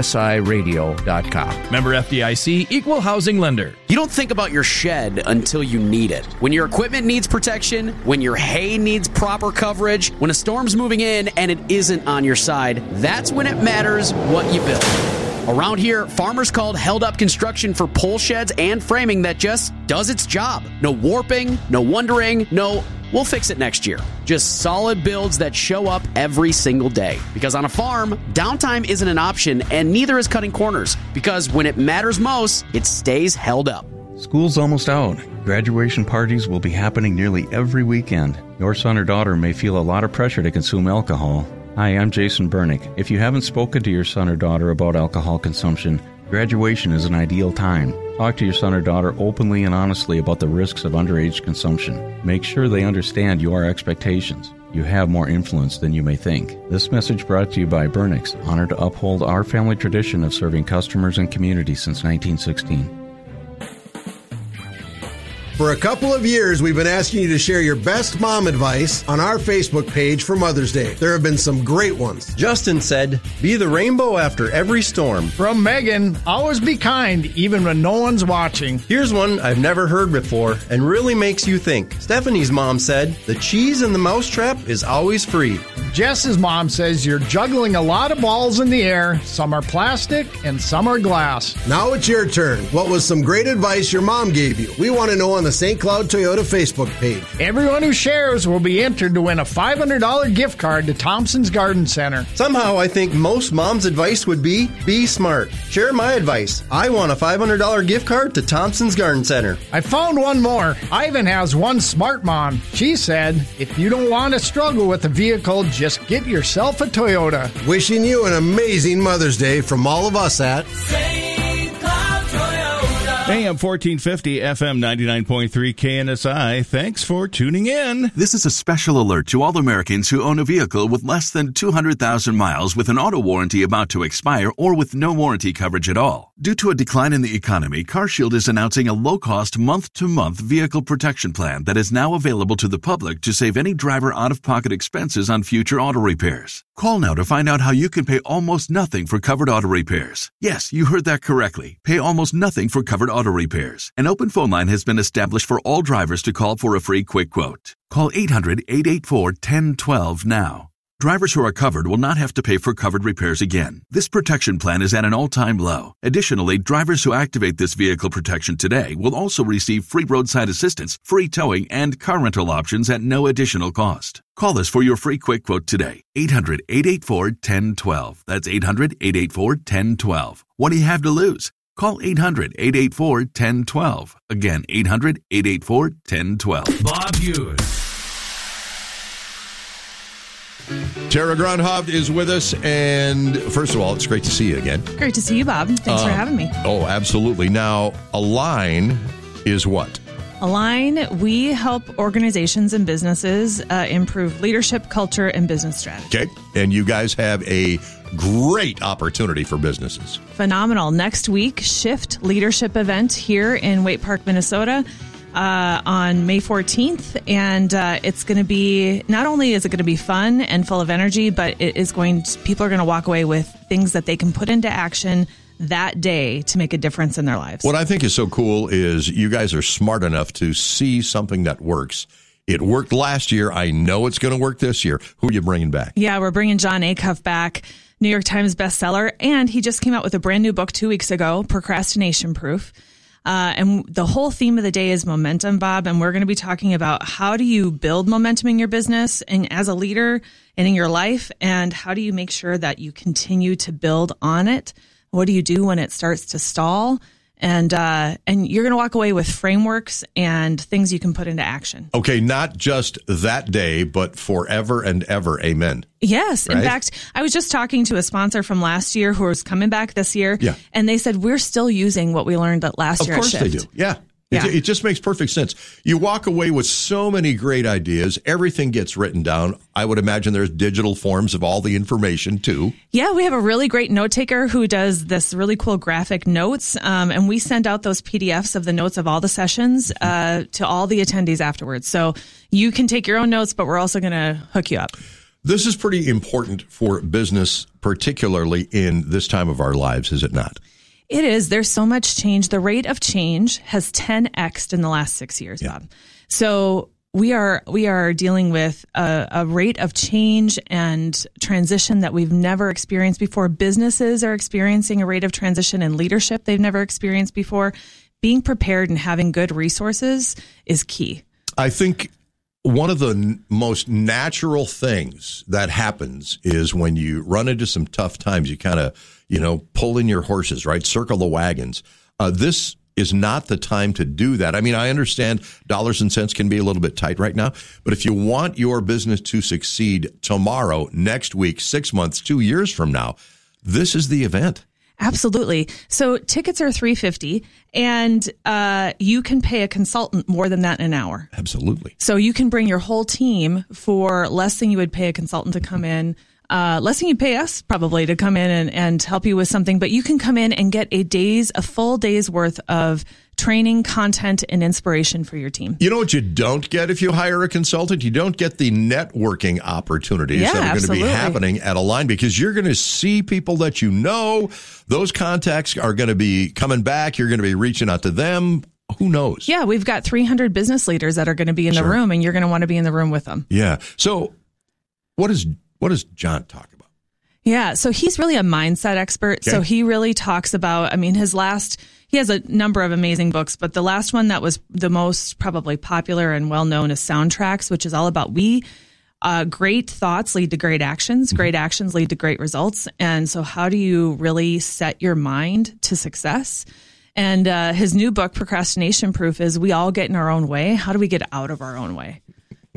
S14: KNSIRadio.com.
S13: Member FDIC, Equal Housing Lender.
S15: You don't think about your shed until you need it. When your equipment needs protection, when your hay needs proper coverage, when a storm's moving in and it isn't on your side, that's when it matters what you build. Around here, farmers called Held Up Construction for pole sheds and framing that just does its job. No warping, no wondering, no, we'll fix it next year. Just solid builds that show up every single day. Because on a farm, downtime isn't an option, and neither is cutting corners. Because when it matters most, it stays held up.
S16: School's almost out. Graduation parties will be happening nearly every weekend. Your son or daughter may feel a lot of pressure to consume alcohol. Hi, I'm Jason Bernick. If you haven't spoken to your son or daughter about alcohol consumption, graduation is an ideal time. Talk to your son or daughter openly and honestly about the risks of underage consumption. Make sure they understand your expectations. You have more influence than you may think. This message brought to you by Bernick's, honored to uphold our family tradition of serving customers and communities since 1916.
S17: For a couple of years, we've been asking you to share your best mom advice on our Facebook page for Mother's Day. There have been some great ones.
S26: Justin said, be the rainbow after every storm.
S18: From Megan, always be kind, even when no one's watching.
S26: Here's one I've never heard before and really makes you think. Stephanie's mom said, the cheese in the mousetrap is always free.
S18: Jess's mom says you're juggling a lot of balls in the air. Some are plastic and some are glass.
S17: Now it's your turn. What was some great advice your mom gave you? We want to know on the St. Cloud Toyota Facebook page.
S18: Everyone who shares will be entered to win a $500 gift card to Thompson's Garden Center.
S26: Somehow I think most moms' advice would be smart. Share my advice. I want a $500 gift card to Thompson's Garden Center.
S18: I found one more. Ivan has one smart mom. She said, if you don't want to struggle with a vehicle, just get yourself a Toyota.
S17: Wishing you an amazing Mother's Day from all of us at
S4: AM 1450, FM 99.3 KNSI. Thanks for tuning in.
S19: This is a special alert to all Americans who own a vehicle with less than 200,000 miles with an auto warranty about to expire or with no warranty coverage at all. Due to a decline in the economy, CarShield is announcing a low-cost month-to-month vehicle protection plan that is now available to the public to save any driver out-of-pocket expenses on future auto repairs. Call now to find out how you can pay almost nothing for covered auto repairs. Yes, you heard that correctly. Pay almost nothing for covered auto repairs. An open phone line has been established for all drivers to call for a free quick quote. Call 800-884-1012 now. Drivers who are covered will not have to pay for covered repairs again. This protection plan is at an all-time low. Additionally, drivers who activate this vehicle protection today will also receive free roadside assistance, free towing, and car rental options at no additional cost. Call us for your free quick quote today. 800-884-1012. That's 800-884-1012. What do you have to lose? Call 800-884-1012. Again, 800-884-1012.
S3: Bob Hewitt.
S22: Tara Grunhovd is with us, and first of all, it's great to see you again.
S23: Great to see you, Bob. Thanks for having me.
S22: Oh, absolutely. Now, Align is what?
S23: Align, we help organizations and businesses improve leadership, culture, and business strategy.
S22: Okay, and you guys have a great opportunity for businesses.
S23: Phenomenal. Next week, Shift Leadership event here in Waite Park, Minnesota. On May 14th, and it's going to be, not only is it going to be fun and full of energy, but it is people are going to walk away with things that they can put into action that day to make a difference in their lives.
S22: What I think is so cool is you guys are smart enough to see something that works. It worked last year. I know it's going to work this year. Who are you bringing back?
S23: Yeah, we're bringing Jon Acuff back, New York Times bestseller, and he just came out with a brand new book 2 weeks ago, Procrastination Proof. And the whole theme of the day is momentum, Bob, and we're going to be talking about how do you build momentum in your business and as a leader and in your life, and how do you make sure that you continue to build on it? What do you do when it starts to stall? And you're going to walk away with frameworks and things you can put into action.
S22: Okay, not just that day, but forever and ever. Amen.
S23: Yes.
S22: Right?
S23: In fact, I was just talking to a sponsor from last year who was coming back this year.
S22: Yeah.
S23: And they said, we're still using what we learned last year at Shift.
S22: Of course they do. Yeah. It just makes perfect sense. You walk away with so many great ideas. Everything gets written down. I would imagine there's digital forms of all the information, too.
S23: Yeah, we have a really great note taker who does this really cool graphic notes. And we send out those PDFs of the notes of all the sessions to all the attendees afterwards. So you can take your own notes, but we're also going to hook you up.
S22: This is pretty important for business, particularly in this time of our lives, is it not?
S23: It is. There's so much change. The rate of change has 10x'd in the last 6 years, Bob. So we are dealing with a rate of change and transition that we've never experienced before. Businesses are experiencing a rate of transition and leadership they've never experienced before. Being prepared and having good resources is key.
S22: I think one of the most natural things that happens is when you run into some tough times, you kind of, pull in your horses, right? Circle the wagons. This is not the time to do that. I mean, I understand dollars and cents can be a little bit tight right now, but if you want your business to succeed tomorrow, next week, 6 months, 2 years from now, this is the event.
S23: Absolutely. So tickets are $350, and you can pay a consultant more than that in an hour.
S22: Absolutely.
S23: So you can bring your whole team for less than you would pay a consultant to come in. Less than you'd pay us probably to come in and help you with something, but you can come in and get a full day's worth of training, content, and inspiration for your team.
S22: You know what you don't get if you hire a consultant? You don't get the networking opportunities that are going to be happening at Align, because you're going to see people that you know. Those contacts are going to be coming back. You're going to be reaching out to them. Who knows?
S23: Yeah, we've got 300 business leaders that are going to be in the room, and you're going to want to be in the room with them.
S22: Yeah. So what does Jon talk about?
S23: Yeah, so he's really a mindset expert. Okay. So he really talks about, he has a number of amazing books, but the last one that was the most probably popular and well-known is Soundtracks, which is all about great thoughts lead to great actions. Great actions lead to great results. And so how do you really set your mind to success? And his new book, Procrastination Proof, is we all get in our own way. How do we get out of our own way?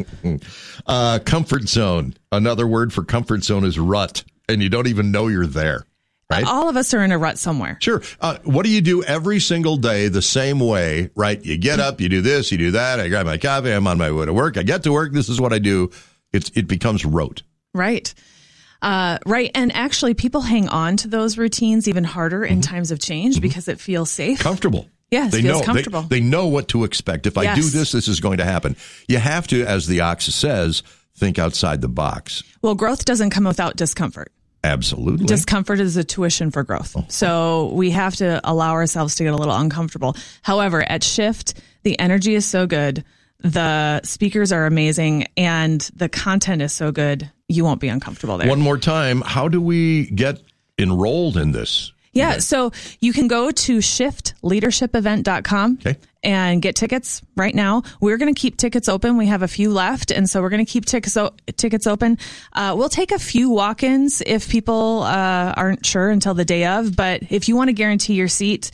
S22: Comfort zone. Another word for comfort zone is rut, and you don't even know you're there, right?
S23: All of us are in a rut somewhere.
S22: Sure. What do you do every single day the same way, right? You get up, you do this, you do that. I grab my coffee. I'm on my way to work. I get to work. This is what I do. It becomes rote.
S23: Right. Right. And actually, people hang on to those routines even harder in times of change because it feels safe.
S22: Comfortable.
S23: Yes, it feels comfortable.
S22: They know what to expect. If I do this is going to happen. You have to, as the Ox says, think outside the box.
S23: Well, growth doesn't come without discomfort.
S22: Absolutely.
S23: Discomfort is a tuition for growth. So we have to allow ourselves to get a little uncomfortable. However, at Shift, the energy is so good. The speakers are amazing, and the content is so good, you won't be uncomfortable there.
S22: One more time, how do we get enrolled in this?
S23: Yeah, so you can go to shiftleadershipevent.com and get tickets right now. We're going to keep tickets open. We have a few left, and so we're going to keep tickets open. We'll take a few walk-ins if people aren't sure until the day of, but if you want to guarantee your seat,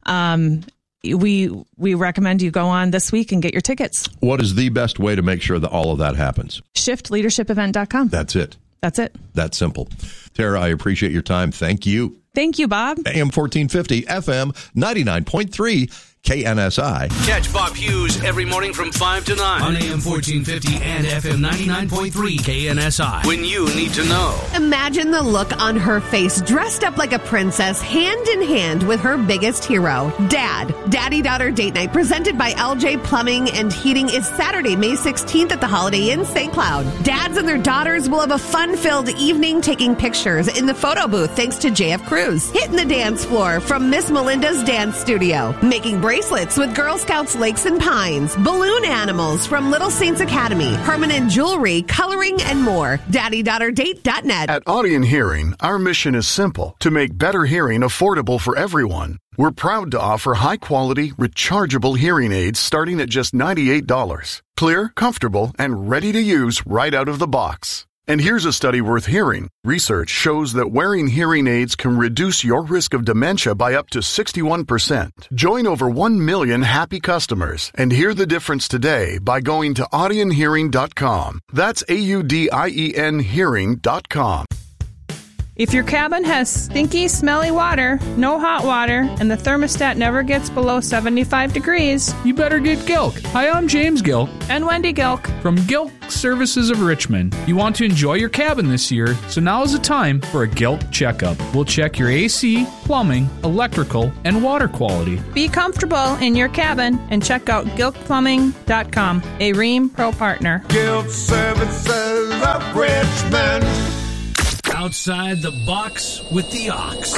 S23: we recommend you go on this week and get your tickets.
S22: What is the best way to make sure that all of that happens?
S23: Shiftleadershipevent.com.
S22: That's it.
S23: That's it.
S22: That's simple. Tara, I appreciate your time. Thank you.
S23: Thank you, Bob.
S22: AM 1450, FM 99.3, KNSI.
S3: Catch Bob Hughes every morning from 5 to 9 on AM 1450 and FM 99.3 KNSI. When you need to know.
S8: Imagine the look on her face, dressed up like a princess, hand in hand with her biggest hero, Dad. Daddy-daughter date night presented by LJ Plumbing and Heating is Saturday, May 16th at the Holiday Inn, St. Cloud. Dads and their daughters will have a fun-filled evening taking pictures in the photo booth thanks to JF Cruz. Hitting the dance floor from Miss Melinda's Dance Studio. Making bracelets with Girl Scouts Lakes and Pines. Balloon animals from Little Saints Academy. Permanent jewelry, coloring, and more. DaddyDaughterDate.net.
S1: At Audion Hearing, our mission is simple: to make better hearing affordable for everyone. We're proud to offer high-quality, rechargeable hearing aids starting at just $98. Clear, comfortable, and ready to use right out of the box. And here's a study worth hearing. Research shows that wearing hearing aids can reduce your risk of dementia by up to 61%. Join over 1 million happy customers and hear the difference today by going to audionhearing.com. That's AUDIEN hearing.com.
S2: If your cabin has stinky, smelly water, no hot water, and the thermostat never gets below 75 degrees,
S5: you better get Gilk. Hi, I'm James Gilk.
S2: And Wendy Gilk.
S5: From Gilk Services of Richmond. You want to enjoy your cabin this year, so now is the time for a Gilk checkup. We'll check your AC, plumbing, electrical, and water quality.
S2: Be comfortable in your cabin and check out GilkPlumbing.com, a Rheem Pro partner.
S6: Gilk Services of Richmond.
S3: Outside the box with the Ox.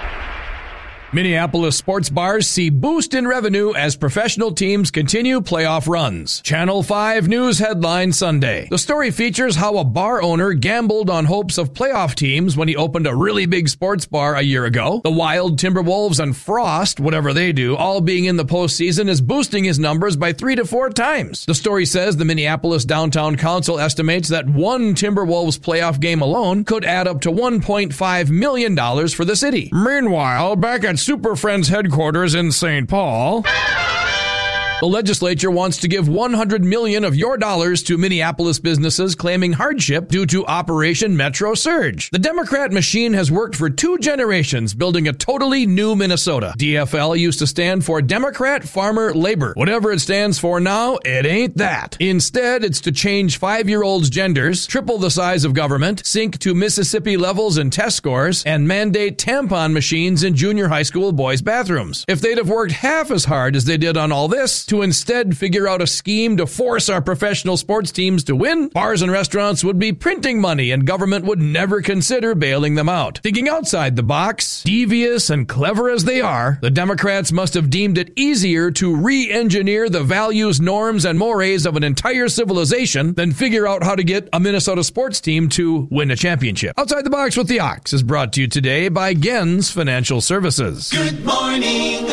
S13: Minneapolis sports bars see boost in revenue as professional teams continue playoff runs. Channel 5 News headline Sunday. The story features how a bar owner gambled on hopes of playoff teams when he opened a really big sports bar a year ago. The Wild, Timberwolves, and Frost, whatever they do, all being in the postseason is boosting his numbers by 3 to 4 times. The story says the Minneapolis Downtown Council estimates that one Timberwolves playoff game alone could add up to $1.5 million for the city. Meanwhile, back at Super Friends headquarters in St. Paul, the legislature wants to give $100 million of your dollars to Minneapolis businesses claiming hardship due to Operation Metro Surge. The Democrat machine has worked for 2 generations building a totally new Minnesota. DFL used to stand for Democrat Farmer Labor. Whatever it stands for now, it ain't that. Instead, it's to change 5-year-olds' genders, triple the size of government, sink to Mississippi levels in test scores, and mandate tampon machines in junior high school boys' bathrooms. If they'd have worked half as hard as they did on all this, to instead figure out a scheme to force our professional sports teams to win, bars and restaurants would be printing money and government would never consider bailing them out. Thinking outside the box, devious and clever as they are, the Democrats must have deemed it easier to re-engineer the values, norms, and mores of an entire civilization than figure out how to get a Minnesota sports team to win a championship. Outside the Box with the Ox is brought to you today by Gens Financial Services.
S6: Good morning,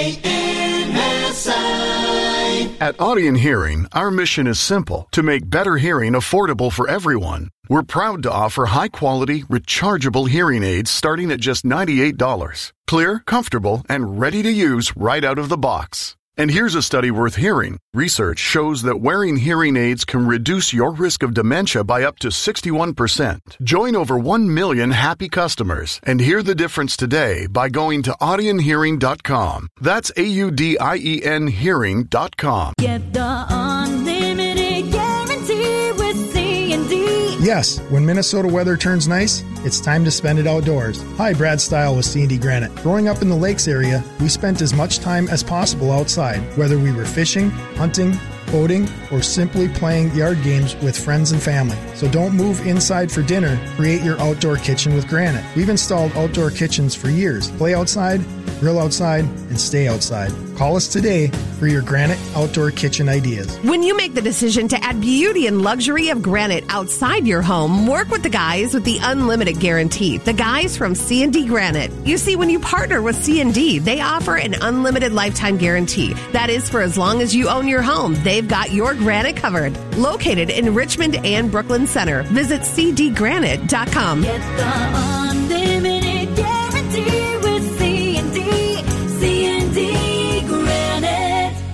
S6: KNSI.
S1: At Audion Hearing, our mission is simple: to make better hearing affordable for everyone. We're proud to offer high-quality, rechargeable hearing aids starting at just $98. Clear, comfortable, and ready to use right out of the box. And here's a study worth hearing. Research shows that wearing hearing aids can reduce your risk of dementia by up to 61%. Join over 1 million happy customers and hear the difference today by going to audionhearing.com. That's AUDIEN hearing.com.
S20: Get the unlimited guarantee with C&D.
S18: Yes, when Minnesota weather turns nice, it's time to spend it outdoors. Hi, Brad Stile with C&D Granite. Growing up in the lakes area, we spent as much time as possible outside, whether we were fishing, hunting, boating, or simply playing yard games with friends and family. So don't move inside for dinner. Create your outdoor kitchen with Granite. We've installed outdoor kitchens for years. Play outside, grill outside, and stay outside. Call us today for your Granite outdoor kitchen ideas.
S8: When you make the decision to add beauty and luxury of granite outside your home, work with the guys with the unlimited guarantee. The guys from C&D Granite. You see, when you partner with C&D, they offer an unlimited lifetime guarantee. That is for as long as you own your home. They've got your granite covered. Located in Richmond and Brooklyn Center. Visit cdgranite.com.
S20: Get the unlimited guarantee with C&D Granite.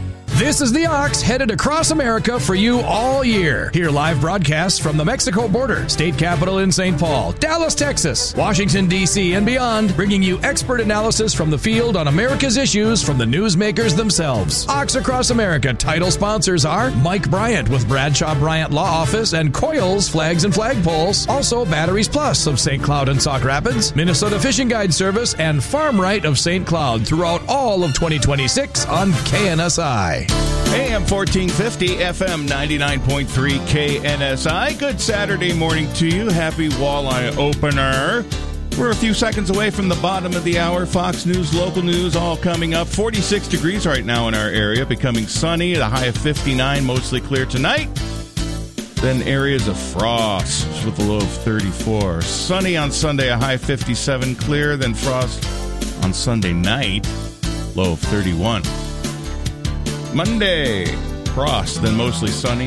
S13: This is the Ox headed across America for you all year. Hear live broadcasts from the Mexico border, state capital in St. Paul, Dallas, Texas, Washington, D.C., and beyond, bringing you expert analysis from the field on America's issues from the newsmakers themselves. Ox Across America title sponsors are Mike Bryant with Bradshaw Bryant Law Office and Coils Flags and Flagpoles. Also Batteries Plus of St. Cloud and Sauk Rapids, Minnesota Fishing Guide Service, and Farm Right of St. Cloud throughout all of 2026 on KNSI.
S4: AM 1450, FM 99.3 KNSI. Good Saturday morning to you. Happy walleye opener. We're a few seconds away from the bottom of the hour. Fox News, local news, all coming up. 46 degrees right now in our area, becoming sunny, a high of 59, mostly clear tonight. Then areas of frost with a low of 34. Sunny on Sunday, a high of 57, clear. Then frost on Sunday night, low of 31. Monday, frost, then mostly sunny,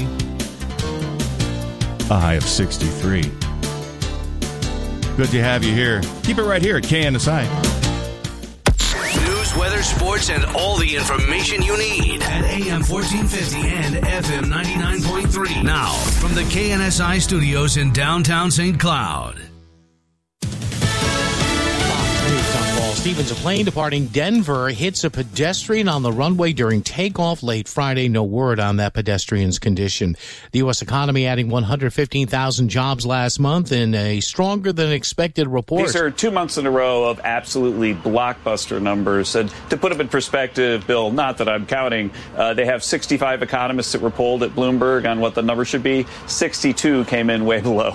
S4: a high of 63. Good to have you here. Keep it right here at KNSI.
S3: News, weather, sports, and all the information you need at AM 1450 and FM 99.3. Now, from the KNSI studios in downtown St. Cloud.
S7: Stevens, a plane departing Denver hits a pedestrian on the runway during takeoff late Friday. No word on that pedestrian's condition. The U.S. economy adding 115,000 jobs last month in a stronger than expected report.
S9: These are 2 months in a row of absolutely blockbuster numbers. And to put them in perspective, Bill, not that I'm counting, they have 65 economists that were polled at Bloomberg on what the number should be. 62 came in way below.